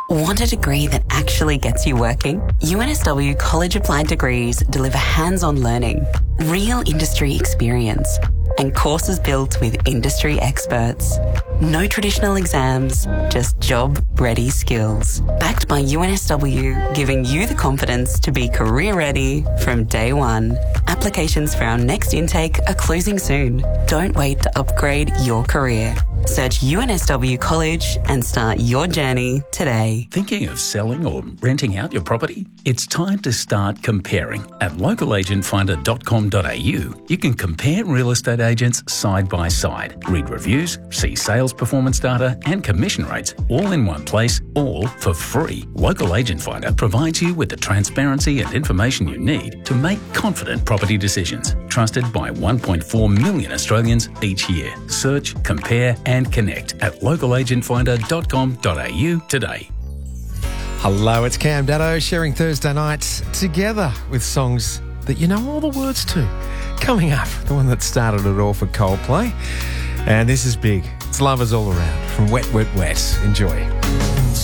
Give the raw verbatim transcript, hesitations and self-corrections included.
Want a degree that actually gets you working? U N S W College Applied Degrees deliver hands-on learning, real industry experience, and courses built with industry experts. No traditional exams, just job-ready skills. Backed by U N S W, giving you the confidence to be career-ready from day one. Applications for our next intake are closing soon. Don't wait to upgrade your career. Search U N S W College and start your journey today. Thinking of selling or renting out your property? It's time to start comparing. At local agent finder dot com dot a u, you can compare real estate agents side by side, read reviews, see sales performance data and commission rates all in one place, all for free. Local Agent Finder provides you with the transparency and information you need to make confident property decisions. Trusted by one point four million Australians each year. Search, compare and connect at local agent finder dot com dot a u today. Hello, it's Cam Daddo sharing Thursday nights together with songs that you know all the words to. Coming up, the one that started it all for Coldplay. And this is big. It's Lovers All Around from Wet, Wet, Wet. Enjoy.